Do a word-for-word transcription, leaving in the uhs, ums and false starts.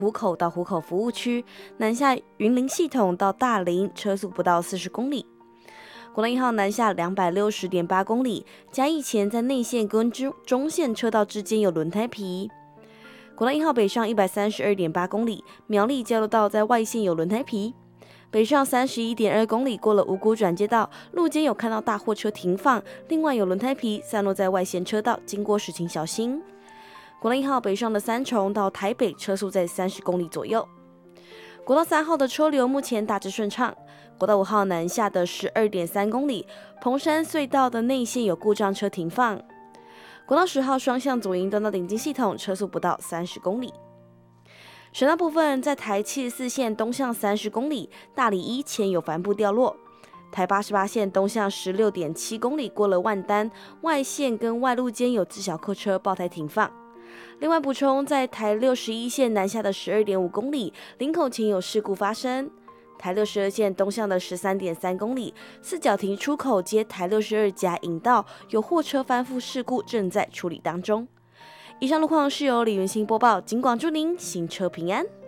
湖口到湖口服务区，南下云林系统到大林，车速不到四十公里。国道一号南下 两百六十点八公里，嘉义前在内线跟中线车道之间有轮胎皮。国道一号北上 一百三十二点八公里，苗栗交流道在外线有轮胎皮。北上 三十一点二公里，过了五股转接道，路肩有看到大货车停放，另外有轮胎皮散落在外线车道，经过时请小心。国道一号北上的三重到台北，车速在三十公里左右。国道三号的车流目前大致顺畅。国道五号南下的 十二点三公里，蓬山隧道的内线有故障车停放。国道十号双向左营端到顶金系统，车速不到三十公里。省道部分，在台七十四线东向三十公里，大里一前有帆布掉落。台八十八线东向 十六点七公里，过了万丹，外线跟外路间有自小客车爆胎停放。另外补充，在台六十一线南下的 十二点五公里，林口前有事故发生。台六十二线东向的 十三点三公里，四角亭出口接台六十二甲引道有货车翻覆事故，正在处理当中。以上路况是由李云欣播报，警广祝您行车平安。